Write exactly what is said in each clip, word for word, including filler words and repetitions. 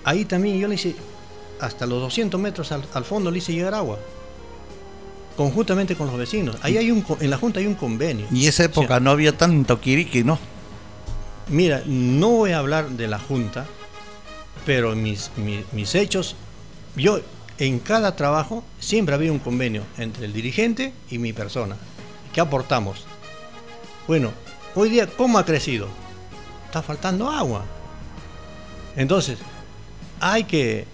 ahí también yo le hice, hasta los doscientos metros al, al fondo le hice llegar agua, conjuntamente con los vecinos. Ahí hay un, en la Junta hay un convenio. Y esa época, o sea, no había tanto quiriqui, ¿no? Mira, no voy a hablar de la Junta, pero mis, mis, mis hechos, yo en cada trabajo siempre había un convenio entre el dirigente y mi persona. ¿Qué aportamos? Bueno, hoy día, ¿cómo ha crecido? Está faltando agua. Entonces, hay que...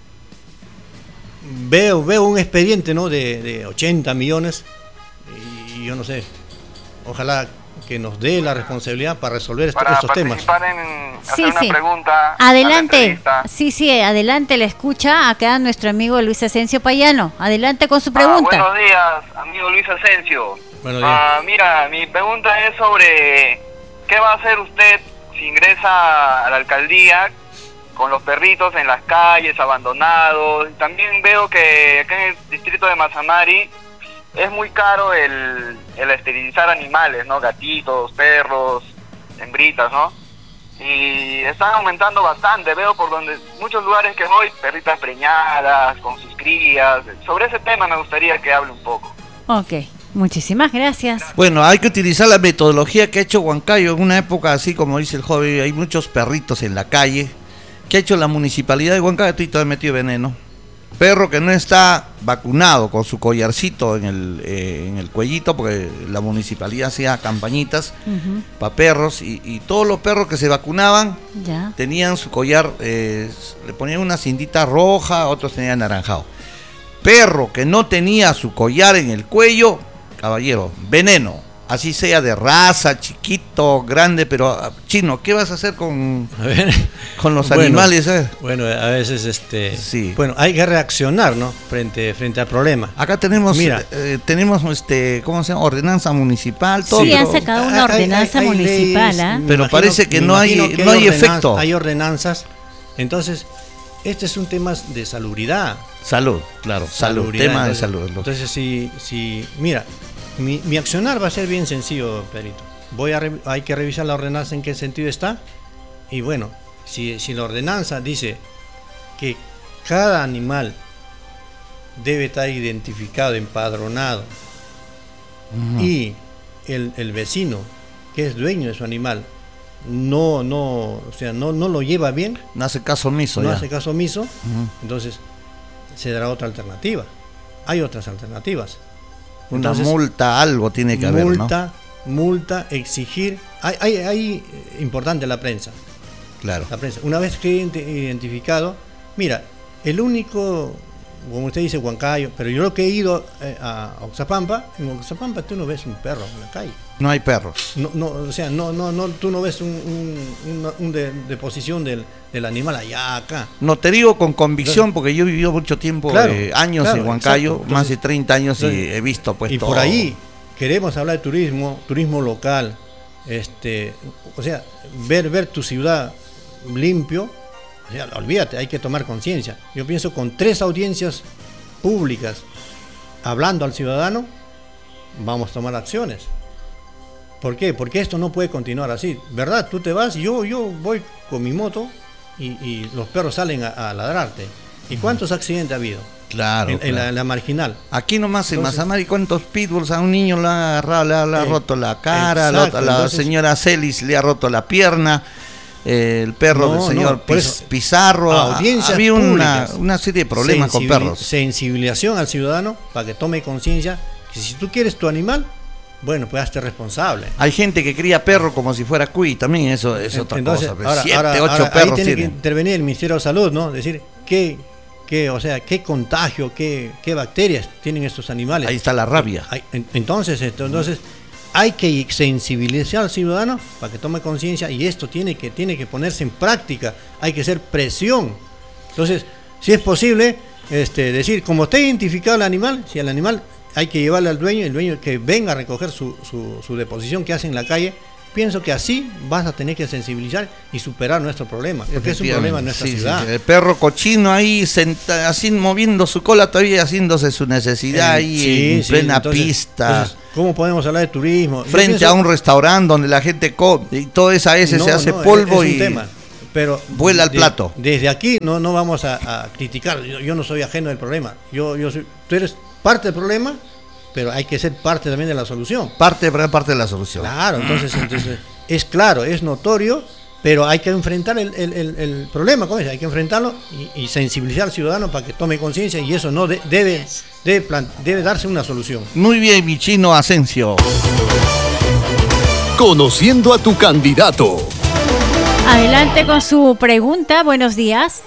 Veo, veo un expediente, ¿no?, de, de ochenta millones y yo no sé, ojalá que nos dé la responsabilidad para resolver para estos temas. En hacer sí, una sí. Pregunta adelante, sí, sí, adelante, le escucha acá nuestro amigo Luis Asensio Payano. Adelante con su pregunta. Ah, buenos días, amigo Luis Asensio. Buenos días. Ah, mira, mi pregunta es sobre qué va a hacer usted si ingresa a la alcaldía con los perritos en las calles, abandonados. También veo que acá en el distrito de Mazamari es muy caro el, el esterilizar animales, ¿no? Gatitos, perros, hembritas, ¿no? Y están aumentando bastante. Veo por donde muchos lugares que voy, perritas preñadas, con sus crías. Sobre ese tema me gustaría que hable un poco. Ok, muchísimas gracias. Bueno, hay que utilizar la metodología que ha hecho Huancayo en una época así, como dice el joven. Hay muchos perritos en la calle. ¿Qué ha hecho la municipalidad de Huancayo? Estoy todo metido veneno. Perro que no está vacunado con su collarcito en el, eh, en el cuellito, porque la municipalidad hacía campañitas uh-huh. para perros, y, y todos los perros que se vacunaban ya. tenían su collar, eh, le ponían una cintita roja, otros tenían naranjado. Perro que no tenía su collar en el cuello, caballero, veneno. Así sea de raza, chiquito, grande, pero chino, ¿qué vas a hacer con, a ver, con los bueno, animales? Eh? Bueno, a veces este, sí. bueno, hay que reaccionar, ¿no? Frente, frente al problema. Acá tenemos, Mira, eh, tenemos, este, ¿cómo se llama? Ordenanza municipal, todo. Sí, han sacado una ordenanza hay, hay, hay municipal, leyes, ¿eh? Pero parece que no hay, que no hay, hay efecto. Hay ordenanzas, entonces, este es un tema de salubridad. Salud, claro, salud, salubridad, tema entonces, de salud. Entonces, si, si, mira. Mi, mi accionar va a ser bien sencillo, Perito. Voy a re, hay que revisar la ordenanza en qué sentido está. Y bueno, si, si la ordenanza dice que cada animal debe estar identificado, empadronado, uh-huh. y el, el vecino que es dueño de su animal no, no, o sea, no, no lo lleva bien, no hace caso omiso, no ya. hace caso omiso, uh-huh. entonces se dará otra alternativa. Hay otras alternativas. Una Entonces, multa, algo tiene que haber, ¿no? Multa, multa, exigir. Hay, hay, hay importante la prensa. Claro. La prensa. Una vez que identificado, mira, el único, como usted dice, Huancayo, pero yo lo que he ido eh, a Oxapampa, en Oxapampa tú no ves un perro en la calle. No hay perros. No, no, o sea, no, no, no, tú no ves un, un, una un de, deposición del, del animal allá acá. No te digo con convicción, claro. porque yo he vivido mucho tiempo, claro, eh, años claro, en Huancayo, entonces, más de treinta años, entonces, y he visto pues y todo. por ahí queremos hablar de turismo, turismo local, este, o sea, ver, ver tu ciudad limpio, o sea, olvídate, hay que tomar conciencia. Yo pienso con tres audiencias públicas hablando al ciudadano, vamos a tomar acciones. ¿Por qué? Porque esto no puede continuar así, ¿verdad? Tú te vas, yo, yo voy con mi moto y, y los perros salen a, a ladrarte. ¿Y cuántos accidentes ha habido? Claro, en, claro. en, la, en la marginal. Aquí nomás en Mazamari, ¿cuántos pitbulls a un niño le ha agarrado, le ha, le ha eh, roto la cara, exacto, a la entonces, señora Celis le ha roto la pierna, eh, el perro no, del señor no, Piz, Pizarro, había una, una serie de problemas con perros. Sensibilización al ciudadano para que tome conciencia que si tú quieres tu animal, bueno, pues hazte responsable. Hay gente que cría perro como si fuera cuy, también eso es otra Entonces, cosa. Ahora, Siete, ahora, ocho ahora, perros ahí tiene tienen. que intervenir el Ministerio de Salud, ¿no? Decir, ¿qué, qué, o sea, qué contagio, qué, qué bacterias tienen estos animales? Ahí está la rabia. Hay, entonces, esto, entonces hay que sensibilizar al ciudadano para que tome conciencia y esto tiene que, tiene que ponerse en práctica. Hay que hacer presión. Entonces, si es posible, este, decir, como está identificado el animal, si el animal hay que llevarle al dueño, el dueño que venga a recoger su, su, su deposición que hace en la calle. Pienso que así vas a tener que sensibilizar y superar nuestro problema, porque es un problema en nuestra sí, ciudad. Sí, el perro cochino ahí senta, así moviendo su cola todavía, haciéndose su necesidad eh, ahí sí, en sí, plena entonces, pista. Entonces, ¿cómo podemos hablar de turismo? Frente pienso, a un restaurante donde la gente come y toda esa S no, se hace no, polvo es, es y... un tema. pero vuela al de, plato. Desde aquí no, no vamos a, a criticar, yo, yo no soy ajeno del problema, yo, yo soy, tú eres parte del problema, pero hay que ser parte también de la solución. Parte, parte de la solución. Claro, entonces, entonces es claro, es notorio, pero hay que enfrentar el, el, el, el problema con eso, hay que enfrentarlo y, y sensibilizar al ciudadano para que tome conciencia, y eso no de, debe, debe, plan, debe darse una solución. Muy bien, mi chino Asensio. Conociendo a tu candidato. Adelante con su pregunta, buenos días.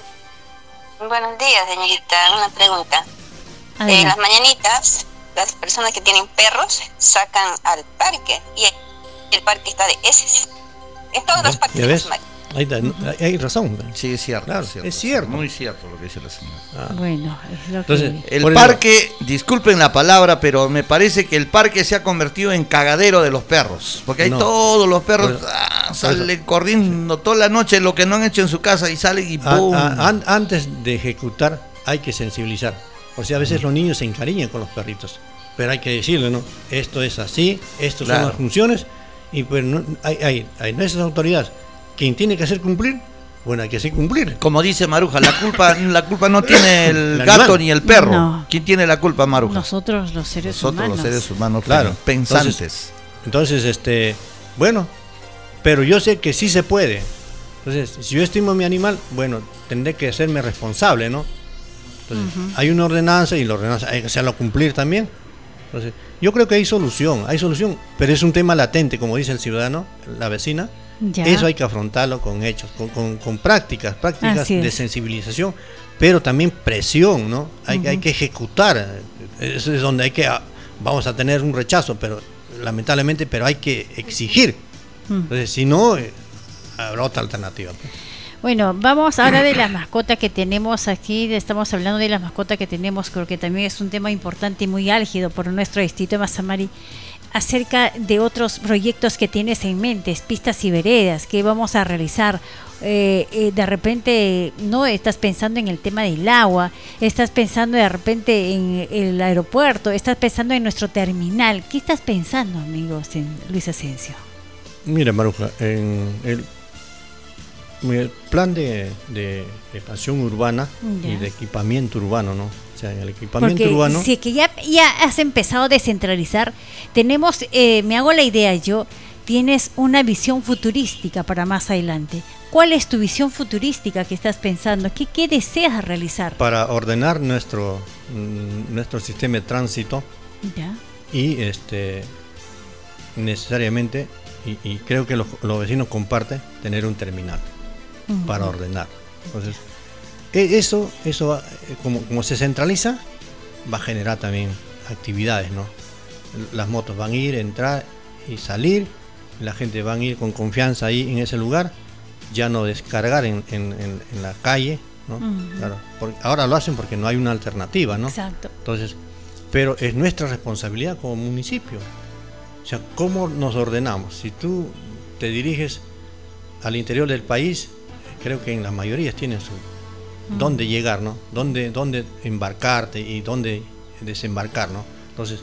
Buenos días, señorita. Una pregunta. Adelante. En las mañanitas, las personas que tienen perros sacan al parque y el, el parque está de heces. En todos los parques. ¿Ya ves? Hay. Ahí está, hay razón. Sí, es cierto. Claro, es cierto. es cierto. Muy cierto lo que dice la señora. Ah. Bueno, es lo Entonces, que... El Por parque, disculpen la palabra, pero me parece que el parque se ha convertido en cagadero de los perros. Porque hay No. todos los perros, Por- ah, salen corriendo toda la noche lo que no han hecho en su casa y salen y A- ¡pum! a- an- antes de ejecutar hay que sensibilizar. O sea, a veces los niños se encariñan con los perritos, pero hay que decirle, ¿no? Esto es así, estas Claro. son las funciones, y pues no, hay, hay, hay nuestras autoridades. Quien tiene que hacer cumplir, bueno, hay que hacer cumplir. Como dice Maruja, la culpa, la culpa no tiene el El gato animal. ni el perro. No. ¿Quién tiene la culpa, Maruja? Nosotros los seres Nosotros humanos. los seres humanos, Claro. claro, pensantes. Entonces, entonces, este, bueno, pero yo sé que sí se puede. Entonces, si yo estimo mi animal, bueno, tendré que hacerme responsable, ¿no? Entonces, Ujú. hay una ordenanza y la ordenanza hay que hacerlo cumplir también. Entonces, yo creo que hay solución, hay solución, pero es un tema latente, como dice el ciudadano, la vecina. Ya. Eso hay que afrontarlo con hechos, con, con, con prácticas, prácticas Así es. de sensibilización, pero también presión, ¿no? Hay, Ujú. hay que ejecutar. Eso es donde hay que, ah, vamos a tener un rechazo, pero lamentablemente, pero hay que exigir. Mm. Entonces, si no, eh, habrá otra alternativa. Bueno, vamos ahora de las mascotas que tenemos aquí, estamos hablando de las mascotas que tenemos, creo que también es un tema importante y muy álgido por nuestro distrito de Mazamari, acerca de otros proyectos que tienes en mente, pistas y veredas, que vamos a realizar. Eh, eh, de repente, no estás pensando en el tema del agua, estás pensando de repente en el aeropuerto, estás pensando en nuestro terminal. ¿Qué estás pensando, amigos, en Luis Asensio? Mira, Maruja, en el, el plan de, de, de expansión urbana Ya. y de equipamiento urbano, ¿no? O sea, en el equipamiento Porque urbano... si es que ya, ya has empezado a descentralizar, tenemos, eh, me hago la idea yo, tienes una visión futurística para más adelante. ¿Cuál es tu visión futurística que estás pensando? ¿Qué, qué deseas realizar? Para ordenar nuestro, mm, nuestro sistema de tránsito ¿Ya? y este necesariamente, y, y creo que los, los vecinos comparten, tener un terminal Ujú. para ordenar. Entonces, e- eso, eso va, eh, como, como se centraliza, va a generar también actividades, ¿no? Las motos van a ir, entrar y salir, la gente va a ir con confianza ahí en ese lugar, ya no descargar en, en, en, en la calle, ¿no? Ujú. Claro, porque ahora lo hacen porque no hay una alternativa, ¿no? Exacto. Entonces, pero es nuestra responsabilidad como municipio. O sea, ¿cómo nos ordenamos? Si tú te diriges al interior del país, creo que en las mayorías tienen su dónde llegar, ¿no? Dónde, dónde embarcarte y dónde desembarcar, ¿no? Entonces,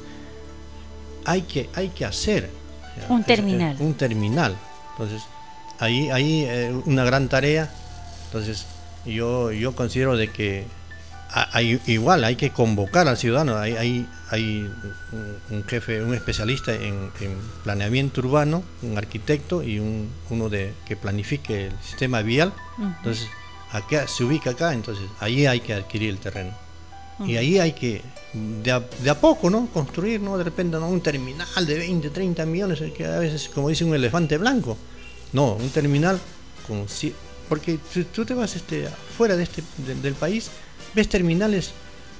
hay que, hay que hacer o sea, Un es- terminal. es un terminal. Entonces, ahí, ahí eh, una gran tarea. Entonces, yo, yo considero de que a- hay, igual hay que convocar al ciudadano. Hay, hay, hay un, un jefe, un especialista en, en planeamiento urbano, un arquitecto y un, uno de que planifique el sistema vial. Ujú. Entonces, acá se ubica acá, entonces ahí hay que adquirir el terreno. Y ahí hay que, de a, de a poco, ¿no? Construir, ¿no? De repente, ¿no? Un terminal de veinte, treinta millones, que a veces, como dice un elefante blanco. No, un terminal con... ci- Porque si tú te vas este, fuera de este, de- del país, ves terminales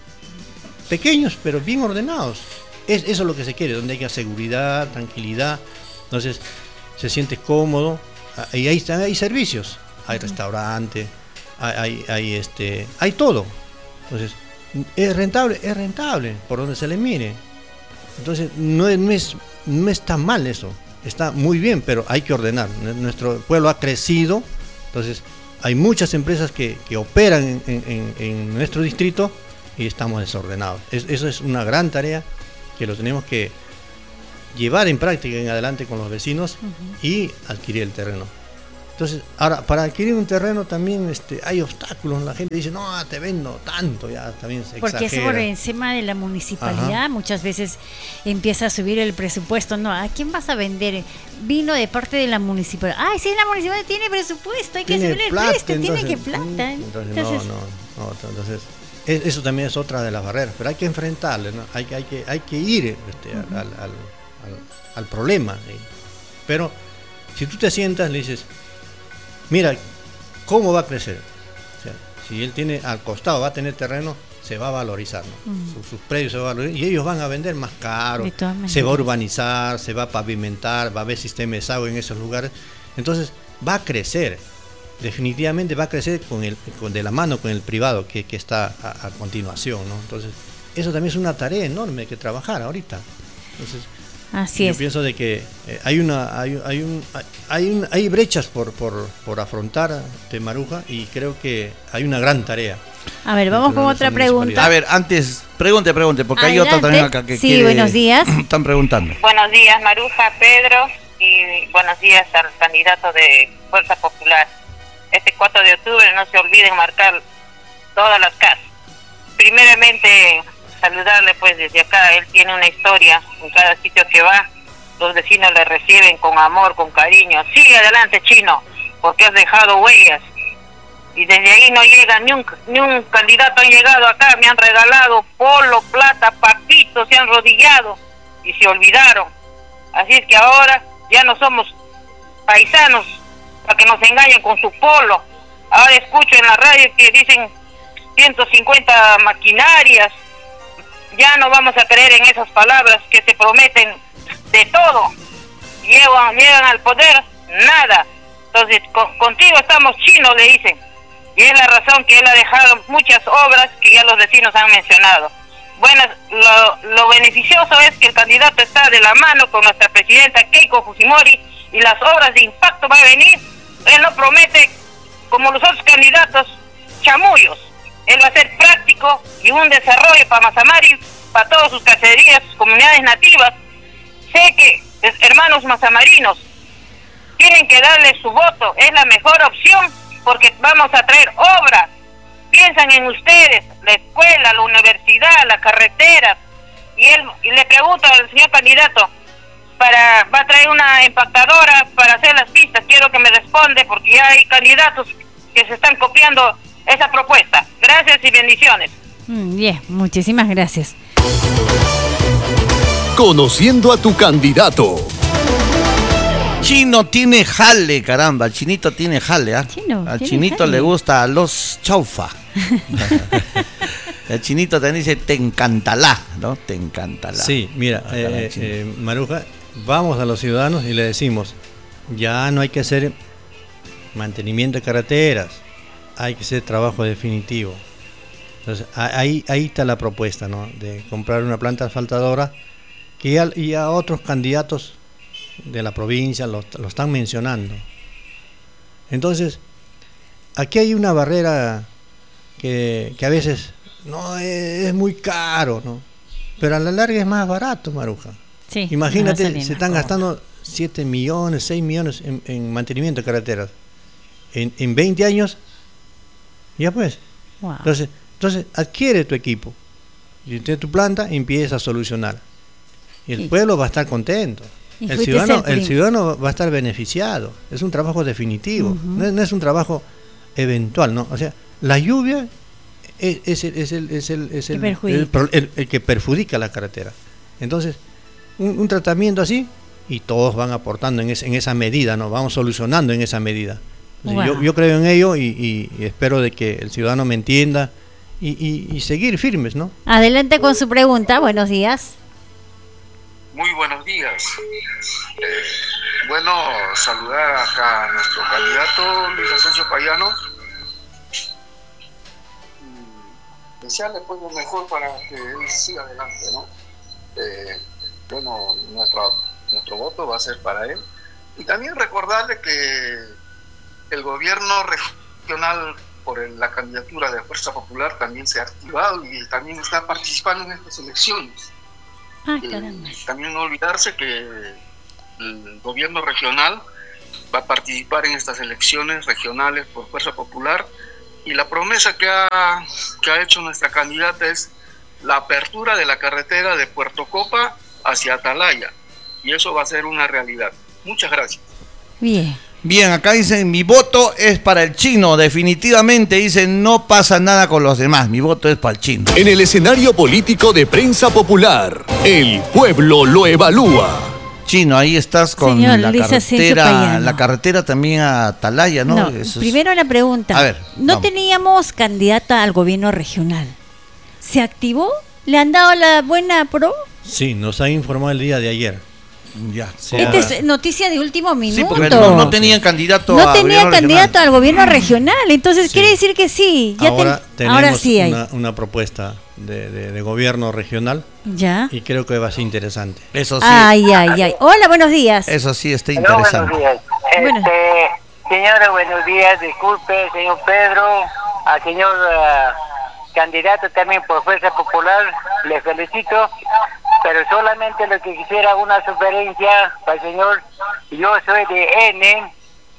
pequeños, pero bien ordenados. Es, eso es lo que se quiere, donde haya seguridad, tranquilidad. Entonces, se siente cómodo. Ah, Y ahí están, hay servicios. Hay restaurante, hay, hay, hay, este, hay todo. Entonces, es rentable, es rentable, por donde se le mire. Entonces, no es, no es, no está mal eso, está muy bien, pero hay que ordenar. Nuestro pueblo ha crecido, entonces hay muchas empresas que, que operan en, en- en nuestro distrito y estamos desordenados. Es- eso es una gran tarea que lo tenemos que llevar en práctica en adelante con los vecinos y adquirir el terreno. Entonces, ahora, para adquirir un terreno también este, hay obstáculos. La gente dice, no, te vendo tanto, ya también se Porque exagera. eso por encima de la municipalidad. Ajá. Muchas veces empieza a subir el presupuesto. No, ¿a quién vas a vender? Vino de parte de la municipalidad. Ay, sí, la municipalidad tiene presupuesto, hay que subir el plata, precio, entonces, tiene que plata. Entonces, entonces no, no, no, entonces eso también es otra de las barreras, pero hay que enfrentarle, ¿no? Hay que, hay que, hay que ir este, uh-huh. al, al, al, al problema. ¿Sí? Pero si tú te sientas, le dices, mira, ¿cómo va a crecer? O sea, si él tiene al costado, va a tener terreno, se va a valorizar, ¿no? Uh-huh. sus, sus predios se van a valorizar y ellos van a vender más caro, se va a urbanizar, se va a pavimentar, va a haber sistema de desagüe en esos lugares, entonces va a crecer. Definitivamente va a crecer con el, con, de la mano con el privado que, que está a, a continuación, ¿no? Entonces, eso también es una tarea enorme que trabajar ahorita. Entonces, así yo es. pienso de que eh, hay una hay, hay un hay un, hay brechas por, por, por afrontar de Maruja y creo que hay una gran tarea. A ver, vamos con otra pregunta. A ver, antes, pregunte, pregunte, porque Adelante. Hay otra también acá que sí, quiere, buenos días. Están preguntando. Buenos días, Maruja, Pedro, y buenos días al candidato de Fuerza Popular. Este cuatro de octubre no se olviden marcar todas las casas. Primeramente, saludarle pues desde acá. Él tiene una historia en cada sitio que va. Los vecinos le reciben con amor, con cariño. Sigue adelante, Chino, porque has dejado huellas. Y desde ahí no llega ni un, ni un candidato han llegado acá. Me han regalado polo, plata, papitos, se han rodillado y se olvidaron. Así es que ahora ya no somos paisanos para que nos engañen con su polo. Ahora escucho en la radio que dicen ciento cincuenta maquinarias. Ya no vamos a creer en esas palabras que se prometen de todo. Llegan, llegan al poder, nada. Entonces, con, contigo estamos, Chino, le dicen. Y es la razón que él ha dejado muchas obras que ya los vecinos han mencionado. Bueno, lo, lo beneficioso es que el candidato está de la mano con nuestra presidenta Keiko Fujimori y las obras de impacto va a venir. Él no promete, como los otros candidatos, chamullos. Él va a ser práctico y un desarrollo para Mazamari, para todas sus caserías, sus comunidades nativas. Sé que, hermanos mazamarinos, tienen que darle su voto. Es la mejor opción porque vamos a traer obras. Piensan en ustedes, la escuela, la universidad, la carretera. Y él y le pregunto al señor candidato, para va a traer una impactadora para hacer las pistas. Quiero que me responde porque ya hay candidatos que se están copiando esa propuesta. Gracias y bendiciones. Bien, muchísimas gracias. Conociendo a tu candidato. Chino tiene jale, caramba, el Chinito tiene jale, ¿ah? Chino, al tiene Chinito jale. le gusta a los chaufa. El Chinito también dice te encantalá, ¿no? Te encantalá. Sí, mira, eh, eh, Maruja, vamos a los ciudadanos y le decimos, ya no hay que hacer mantenimiento de carreteras, hay que hacer trabajo definitivo. Entonces, ahí, ahí está la propuesta, ¿no? De comprar una planta asfaltadora que ya, ya otros candidatos de la provincia lo, lo están mencionando. Entonces, aquí hay una barrera que, que a veces no es, es muy caro, ¿no? Pero a la larga es más barato, Maruja. Sí, imagínate, se están gastando siete millones, seis millones en, en mantenimiento de carreteras. En, en veinte años, ya pues. Wow. Entonces, entonces adquiere tu equipo. Y de tu planta empieza a solucionar. Y el sí. pueblo va a estar contento. Y El ciudadano, el ciudadano va a estar beneficiado. Es un trabajo definitivo. Uh-huh. no, es, no es un trabajo eventual, ¿no? O sea, la lluvia es, es, el, es, el, es, el, es el, el, el, el que perjudica la carretera. Entonces, un, un tratamiento así y todos van aportando en, es, en esa medida, ¿no? Vamos solucionando en esa medida. Wow. Yo, yo creo en ello y, y, y espero de que el ciudadano me entienda y, y, y seguir firmes, ¿no? Adelante con su pregunta. Buenos días. Muy buenos días. Eh, bueno, saludar acá a nuestro candidato Luis Asensio Payano. Y desearle pues lo mejor para que él siga adelante, ¿no? Eh, bueno, nuestro, nuestro voto va a ser para él. Y también recordarle que el gobierno regional por el, la candidatura de Fuerza Popular también se ha activado y también está participando en estas elecciones. Ah, eh, también no olvidarse que el gobierno regional va a participar en estas elecciones regionales por Fuerza Popular, y la promesa que ha, que ha hecho nuestra candidata es la apertura de la carretera de Puerto Copa hacia Atalaya, y eso va a ser una realidad. Muchas gracias. Bien. Bien, acá dicen, mi voto es para el chino, definitivamente, dicen, no pasa nada con los demás, mi voto es para el chino. En el escenario político de Prensa Popular, el pueblo lo evalúa. Chino, ahí estás con Señor la Luis Asensio carretera, Payano. la carretera también a Atalaya, ¿no? No, Eso es- primero la pregunta. A ver, no vamos. teníamos candidata al gobierno regional. ¿Se activó? ¿Le han dado la buena pro? Sí, nos han informado el día de ayer. Ya. Sí, Esta ahora- es noticia de último minuto. Sí, porque no, no tenían candidato No a tenía gobierno candidato regional. al gobierno regional, entonces Sí. quiere decir que sí. Ya ahora ten- tenemos ahora sí hay. una, una propuesta de, de- de gobierno regional Ya. y creo que va a ser interesante. Eso sí, Ay, ay, ay. Hola, buenos días. eso sí está Aló, interesante. buenos días. Bueno. Este, señora, buenos días. Disculpe, señor Pedro, al señor ah, candidato también por Fuerza Popular, le felicito, pero solamente lo que quisiera una sugerencia para el señor. Yo soy de N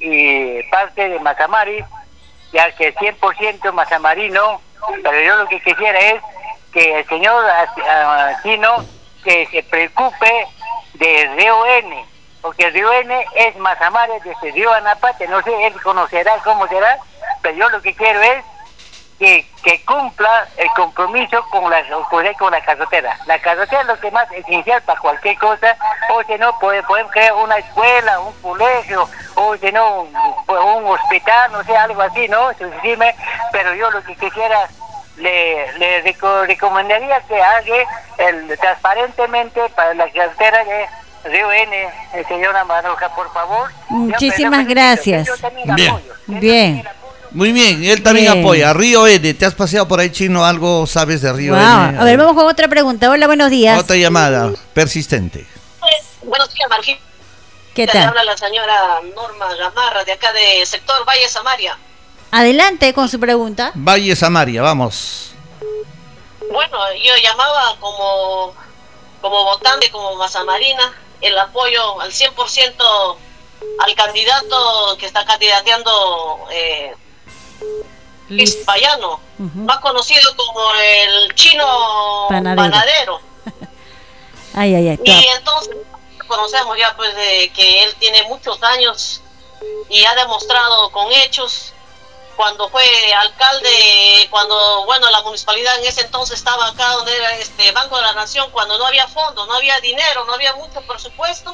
y parte de Mazamari, ya que cien por ciento mazamarino, pero yo lo que quisiera es que el señor ah, Chino que se preocupe de Río N, porque el Río N es Mazamari desde Río Anapate, no sé, él conocerá cómo será, pero yo lo que quiero es que, que cumpla el compromiso con la con la carretera. La carretera es lo que más esencial para cualquier cosa, o si no, puede- podemos crear una escuela, un colegio, o si no, un, un hospital, no sé, algo así, ¿no? Dime, pero yo lo que quisiera, le, le reco- recomendaría que haga el, transparentemente para la carretera de Río N, el señor Amaroja, por favor. Muchísimas Yo, pero, gracias. yo también la Bien. apoyo. Yo Bien. también la apoyo. Muy bien, él también Bien. apoya. Río N, ¿te has paseado por ahí, Chino? ¿Algo sabes de Río Wow. N? A ver, vamos con otra pregunta. Hola, buenos días. Otra llamada, persistente. Buenos días, Marquita. ¿Qué Le tal? habla la señora Norma Gamarra, de acá de sector Valle Samaria. Adelante con su pregunta. Valle Samaria, vamos. Bueno, yo llamaba como, como votante, como mazamarina, el apoyo al cien por ciento al candidato que está candidateando eh, Luis Payano, Ujú. más conocido como el chino Panadero. panadero. Ay, ay, ay. Y entonces conocemos ya pues de que él tiene muchos años y ha demostrado con hechos. Cuando fue alcalde, cuando, bueno, la municipalidad en ese entonces estaba acá donde era este Banco de la Nación, cuando no había fondos, no había dinero, no había mucho presupuesto,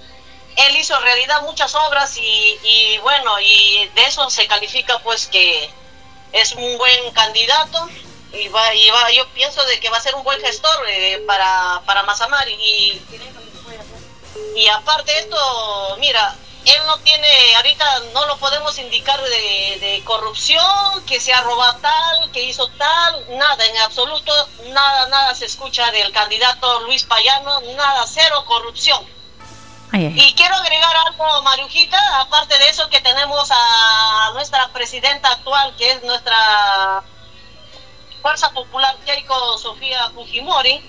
él hizo realidad muchas obras y, y bueno, y de eso se califica pues que es un buen candidato y va, y va, yo pienso de que va a ser un buen gestor eh, para, para Mazamari y, y aparte de esto, mira, él no tiene, ahorita no lo podemos indicar de, de corrupción, que se ha robado tal, que hizo tal, nada, en absoluto, nada, nada se escucha del candidato Luis Payano, nada, cero corrupción. Ay, ay. Y quiero agregar algo, Mariujita, aparte de eso que tenemos a nuestra presidenta actual, que es nuestra Fuerza Popular, Keiko Sofía Fujimori.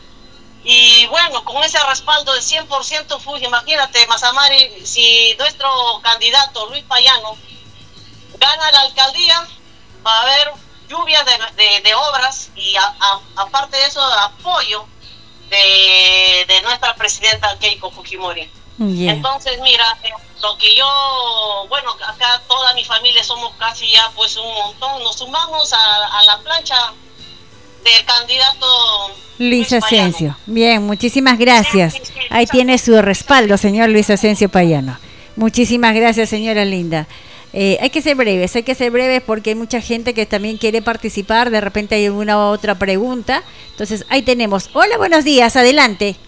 Y bueno, con ese respaldo de cien por ciento Fuji, imagínate, Mazamari, si nuestro candidato Luis Payano gana la alcaldía, va a haber lluvias de, de, de obras y a, a, aparte de eso, apoyo de, de nuestra presidenta Keiko Fujimori. Yeah. Entonces, mira, lo que yo, bueno, acá toda mi familia somos casi ya pues un montón, nos sumamos a, a la plancha del candidato Luis Payano. Asensio. Bien, muchísimas gracias. Sí, sí, sí. Ahí tiene su respaldo, señor Luis Asensio Payano. Muchísimas gracias, señora linda. Eh, hay que ser breves, hay que ser breves porque hay mucha gente que también quiere participar. De repente hay alguna otra pregunta. Entonces, ahí tenemos. Hola, buenos días, adelante.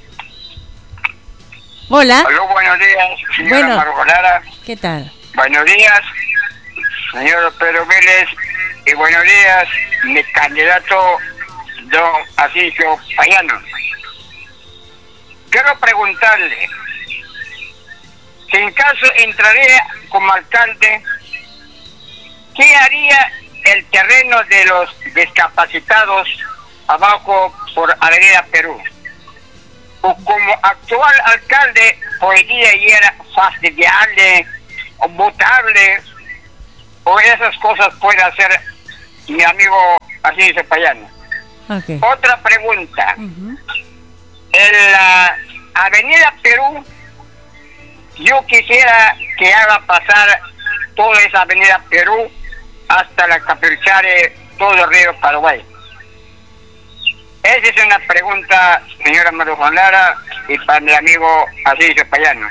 Hola, Aló, buenos días, señora Bueno. Margolara. ¿qué tal? Buenos días, señor Pedro Vélez. Y buenos días, mi candidato, don Asensio Payano. Quiero preguntarle, si en caso entraría como alcalde, ¿qué haría el terreno de los discapacitados abajo por Avenida Perú? O como actual alcalde podría ir a facilitarle botable o esas cosas puede hacer mi amigo así Payano. Okay. Otra pregunta. Uh-huh. En la Avenida Perú, yo quisiera que haga pasar toda esa Avenida Perú hasta la Caprichare, todo el río Paraguay. Esa es una pregunta, señora María Juan Lara, y para mi amigo Asís Payano.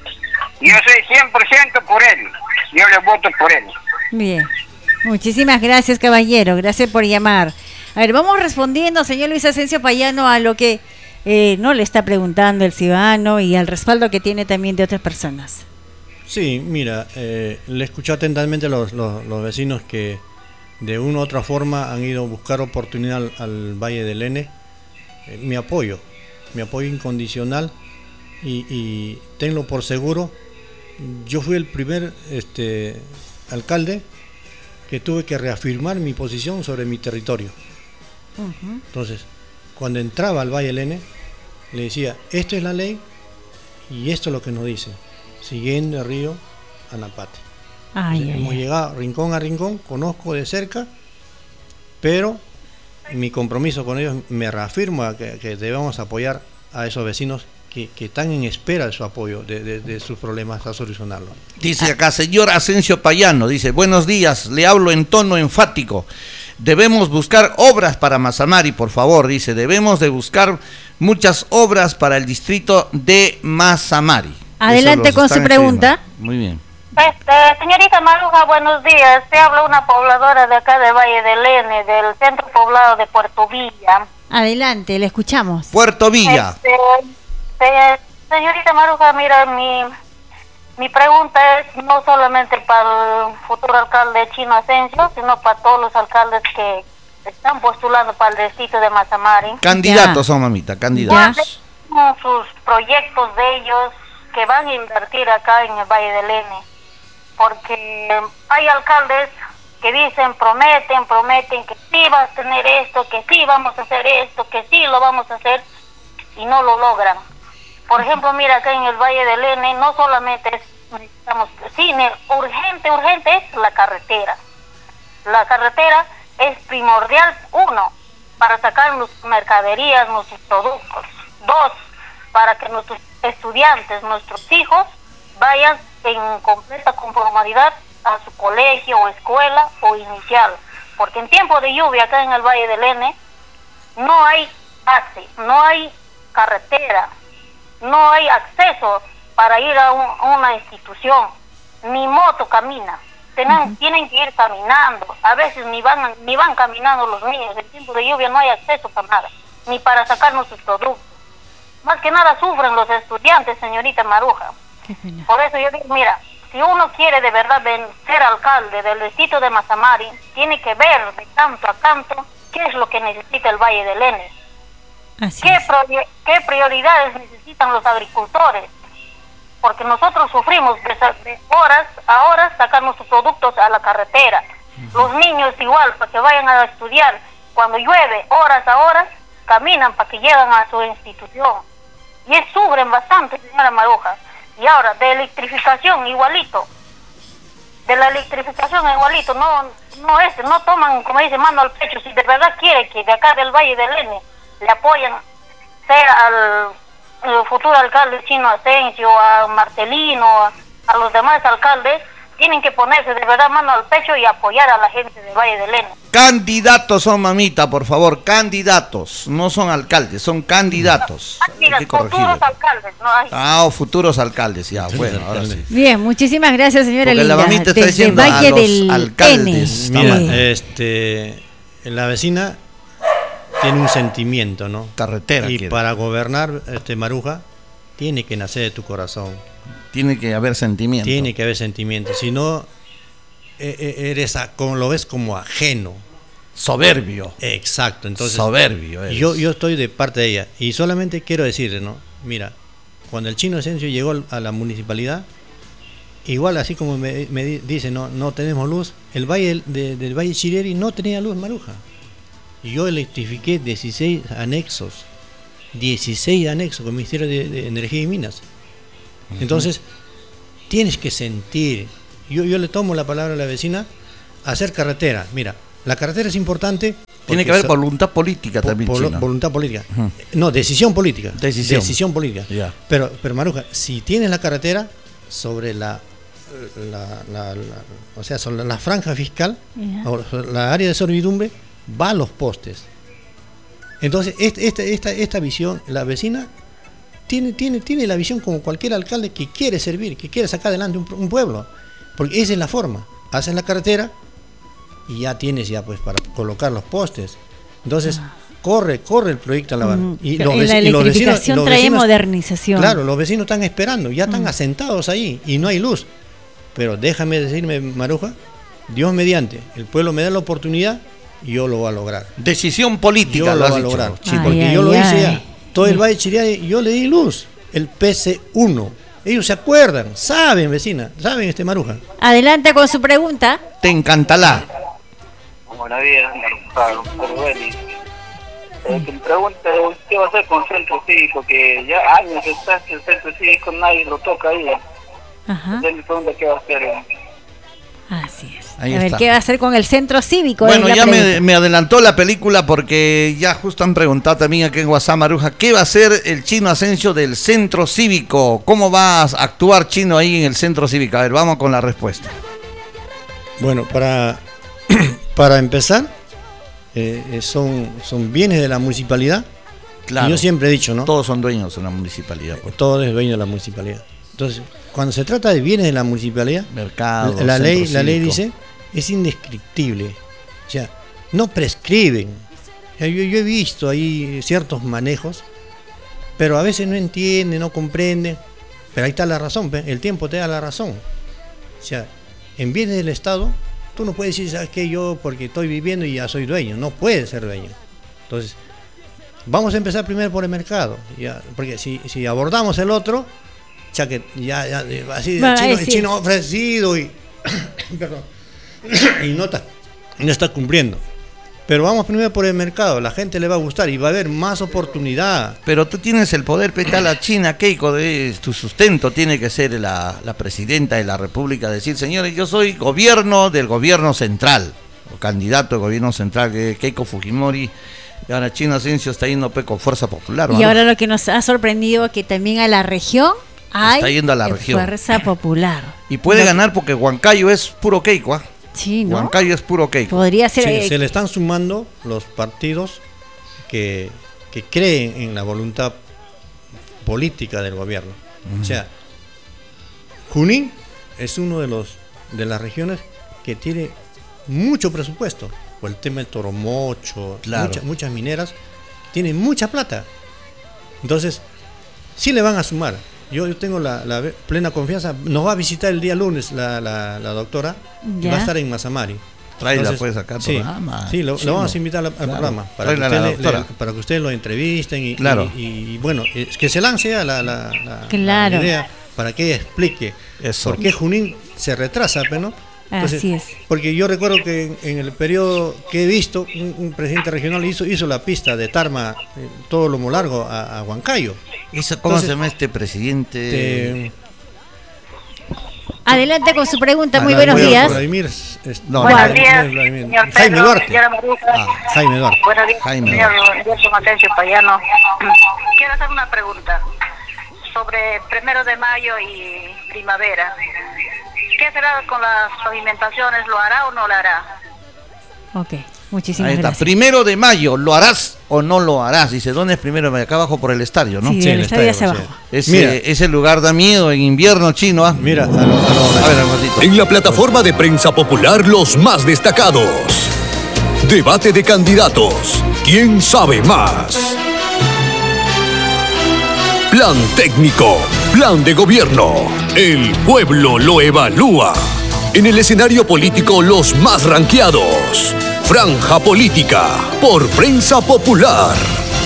Yo soy cien por ciento por él, yo le voto por él. Bien, muchísimas gracias, caballero, gracias por llamar. A ver, vamos respondiendo, señor Luis Asensio Payano, a lo que eh, no le está preguntando el ciudadano y al respaldo que tiene también de otras personas. Sí, mira, eh, le escuché atentamente a los, los, los vecinos que de una u otra forma han ido a buscar oportunidad al, al Valle del Ene. Eh, mi apoyo, mi apoyo incondicional y, y tenlo por seguro, yo fui el primer este, alcalde que tuve que reafirmar mi posición sobre mi territorio. Uh-huh. Entonces, cuando entraba al Valle del Ene, le decía, esto es la ley y esto es lo que nos dice, siguiendo el río Anapate. Ay, Entonces, ay, hemos ay. llegado rincón a rincón, conozco de cerca, pero mi compromiso con ellos me reafirmo a que, que debemos apoyar a esos vecinos que, que están en espera de su apoyo, de, de, de sus problemas, a solucionarlos. Dice acá, señor Asensio Payano, dice, buenos días, le hablo en tono enfático. Debemos buscar obras para Mazamari, por favor, dice, debemos de buscar muchas obras para el distrito de Mazamari. Adelante con su pregunta. Muy bien. Este, señorita Maruja, buenos días. Te habla una pobladora de acá de Valle del Ene, del centro poblado de Puerto Villa. Adelante, le escuchamos. Puerto Villa. Este, se- señorita Maruja, mira, mi, mi pregunta es no solamente para el futuro alcalde Chino Asensio, sino para todos los alcaldes que están postulando para el distrito de Mazamari. Candidatos son, mamita, candidatos. ¿Cuáles son sus proyectos de ellos que van a invertir acá en el Valle del Ene? Porque hay alcaldes que dicen, prometen, prometen que sí vas a tener esto, que sí vamos a hacer esto, que sí lo vamos a hacer, y no lo logran. Por ejemplo, mira, acá en el Valle del Ene no solamente es, necesitamos, sí, ne- urgente, urgente es la carretera. La carretera es primordial, uno, para sacar nuestras mercaderías, nuestros productos. Dos, para que nuestros estudiantes, nuestros hijos, vayan en completa conformidad a su colegio o escuela o inicial. Porque en tiempo de lluvia acá en el Valle del Ene no hay pase, no hay carretera, no hay acceso para ir a, un, a una institución, ni moto camina. Tienen, uh-huh. tienen que ir caminando, a veces ni van ni van caminando los niños. En tiempo de lluvia no hay acceso para nada, ni para sacar nuestros productos. Más que nada sufren los estudiantes, señorita Maruja. Por eso yo digo, mira, si uno quiere de verdad ser alcalde del distrito de Mazamari, tiene que ver de canto a canto qué es lo que necesita el Valle del Ene. Así ¿Qué, es. pro- ¿Qué prioridades necesitan los agricultores? Porque nosotros sufrimos de, sa- de horas a horas sacar nuestros productos a la carretera. Uh-huh. Los niños igual, para que vayan a estudiar, cuando llueve, horas a horas, caminan para que lleguen a su institución. Y es, sufren bastante, señora Maruja. Y ahora, de electrificación, igualito. De la electrificación, igualito. No no es, no toman, como dice, mano al pecho. Si de verdad quiere que de acá del Valle del Ene le apoyen, sea al, al futuro alcalde Chino Asensio, a Marcelino, a, a los demás alcaldes, tienen que ponerse de verdad mano al pecho y apoyar a la gente del Valle del Ene. Candidatos son, mamita, por favor, candidatos, no son alcaldes, son candidatos. Ah, mira, Hay que corregir. futuros alcaldes, no hay. Ah, o futuros alcaldes, ya, bueno, ahora sí. Bien, muchísimas gracias, señora Porque la Linda. mamita está Desde diciendo Valle a los del alcaldes. Ene. Mira, Sí. este, la vecina tiene un sentimiento, ¿no? Carretera Y quiere. para gobernar, este Maruja, tiene que nacer de tu corazón. Tiene que haber sentimiento. Tiene que haber sentimiento. Si no, eh, eh, eres a- como, lo ves como ajeno. Soberbio. Exacto. Entonces, Soberbio eres. yo, yo estoy de parte de ella. Y solamente quiero decirle, ¿no? Mira, cuando el Chino Asensio llegó al- a la municipalidad, igual así como me, me di- dice, no, no tenemos luz, el valle del, de- del Valle Chirieri no tenía luz, Maruja. Y yo electrifiqué dieciséis anexos, dieciséis anexos con el Ministerio de, de Energía y Minas. Entonces, tienes que sentir. Yo, yo le tomo la palabra a la vecina, hacer carretera. Mira, la carretera es importante. Tiene que haber voluntad política po, también, po, Chino. Voluntad política. Uh-huh. No, decisión política. Decisión. Decisión política. Yeah. Pero, pero Maruja, si tienes la carretera sobre la, la, la, la o sea, sobre la franja fiscal, yeah. o la área de servidumbre, va a los postes. Entonces, este, esta, esta, esta visión, la vecina tiene, tiene, tiene la visión como cualquier alcalde que quiere servir, que quiere sacar adelante un, un pueblo. Porque esa es la forma. Haces la carretera y ya tienes ya pues para colocar los postes. Entonces, ah. corre, corre el proyecto a la mm, y los vec- la electrificación y los vecinos, los trae vecinos, modernización. Claro, los vecinos están esperando, ya están mm. asentados ahí y no hay luz. Pero déjame decirme, Maruja, Dios mediante, el pueblo me da la oportunidad y yo lo voy a lograr. Decisión política, yo lo voy a lograr. Sí, porque ay, yo ay, lo hice ya. Todo el Valle Chiriay, yo le di luz, el P C uno. Ellos se acuerdan, saben, vecina, saben este Maruja. Adelante con su pregunta. Te encantará. Buenos días, Maruja. Eh, mi pregunta es, ¿qué va a hacer con el centro cívico? Que ya años está el centro cívico, nadie lo toca ahí. Ajá. Entonces mi pregunta, ¿qué va a hacer? Así es. Ahí a ver, está. ¿qué va a hacer con el centro cívico? Bueno, ya me, me adelantó la película porque ya justo han preguntado también aquí en WhatsApp, Maruja, ¿qué va a hacer el Chino Asensio del centro cívico? ¿Cómo va a actuar Chino ahí en el centro cívico? A ver, vamos con la respuesta. Bueno, para, para empezar, eh, son, son bienes de la municipalidad. Claro. Y yo siempre he dicho, ¿no? Todos son dueños en la municipalidad. Pues. Todo es dueño de la municipalidad. Entonces, cuando se trata de bienes de la municipalidad, mercado, la, la ley, la ley dice, es indescriptible. O sea, no prescriben. O sea, yo, yo he visto ahí ciertos manejos, pero a veces no entienden, no comprenden. Pero ahí está la razón, el tiempo te da la razón. O sea, en bienes del Estado, tú no puedes decir, ¿sabes qué? Yo porque estoy viviendo y ya soy dueño. No puedes ser dueño. Entonces, vamos a empezar primero por el mercado. Ya, porque si, si abordamos el otro, ya que ya, ya así, bueno, el, chino, sí. el chino ha ofrecido y, perdón, y no está, no está cumpliendo. Pero vamos primero por el mercado, la gente le va a gustar y va a haber más oportunidad. Pero tú tienes el poder, petar la China, Keiko, de tu sustento tiene que ser la, la presidenta de la República, decir, señores, yo soy gobierno del gobierno central, o candidato de gobierno central, Keiko Fujimori, y ahora Chino Asensio está yendo con Fuerza Popular. Y ahora lo que nos ha sorprendido es que también a la región hay está yendo a la región. Fuerza Popular. Y puede no. ganar porque Huancayo es puro Keiko, ¿ah? ¿eh? Sí, ¿no? Huancayo es puro Keiko. Podría ser. Sí, eh, se le están sumando los partidos que, que creen en la voluntad política del gobierno. Uh-huh. O sea, Junín es uno de los de las regiones que tiene mucho presupuesto por el tema del toromocho, claro. muchas, muchas mineras tienen mucha plata. Entonces, sí le van a sumar. Yo, yo tengo la, la plena confianza. Nos va a visitar el día lunes la, la, la doctora, que va a estar en Mazamari. Tráela pues acá al sí, programa. Sí, lo, sí, lo vamos no. a invitar al, al claro. programa para que, usted le, le, para que ustedes lo entrevisten y, claro. y, y bueno, es que se lance a la, la, la, claro. la idea para que ella explique Eso. por qué Junín se retrasa, ¿no? Entonces, así es. Porque yo recuerdo que en, en el periodo que he visto, un, un presidente regional hizo, hizo la pista de Tarma, eh, todo lo muy largo, a, a Huancayo. ¿Eso cómo Entonces, se llama este presidente? Te... Adelante con su pregunta, muy Vladimir, buenos días. Vladimir, es, no, buenos días, Vladimir. señor Pedro, Jaime Duarte. Ah, Jaime Duarte. Buenos días, Jaime señor Asensio Payano. Quiero hacer una pregunta sobre primero de mayo y primavera. ¿Qué será con las pavimentaciones? ¿Lo hará o no lo hará? Ok, muchísimas Ahí está. gracias. Primero de mayo, ¿lo harás o no lo harás? Dice, ¿dónde es primero de mayo? Acá abajo por el estadio, ¿no? Sí, sí el, el estadio hacia abajo. Ese, Mira, ese lugar da miedo en invierno, Chino. ¿ah? Mira, a lo, a lo, a ver, ratito. En la plataforma de Prensa Popular, los más destacados. Debate de candidatos. ¿Quién sabe más? Plan técnico. Plan de gobierno. El pueblo lo evalúa. En el escenario político, los más ranqueados. Franja Política. Por Prensa Popular.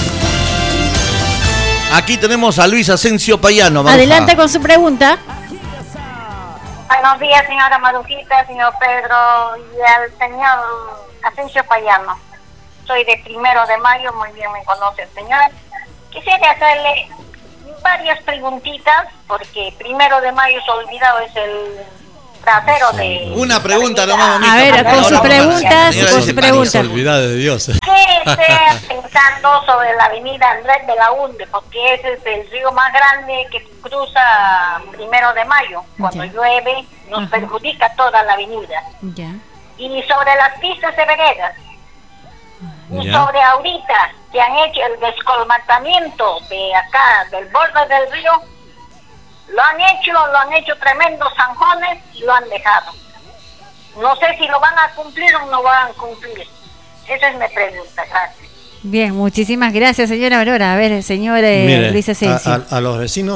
Aquí tenemos a Luis Asensio Payano. Maruja. Adelante con su pregunta. Buenos días, señora Marujita, señor Pedro y al señor Asensio Payano. Soy de primero de mayo, muy bien me conoce el señor. Quisiera hacerle varias preguntitas, porque primero de mayo se olvidado es el trasero de... Una pregunta la nomás, mamita. A ver, con sus preguntas, con sus preguntas. Olvidada de Dios. ¿Qué esté pensando sobre la avenida Andrés de la Hunde? Porque ese es el río más grande que cruza primero de mayo. Cuando Ya. llueve nos Ajá. perjudica toda la avenida. Ya. Y sobre las pistas de veredas. Y Ya. sobre ahorita que han hecho el descolmatamiento de acá, del borde del río, lo han hecho, lo han hecho tremendos zanjones y lo han dejado. No sé si lo van a cumplir o no van a cumplir. Esa es mi pregunta, gracias. Bien, muchísimas gracias, señora Aurora. A ver, señor eh, Mire, Luis a, Asensio. a- a los vecinos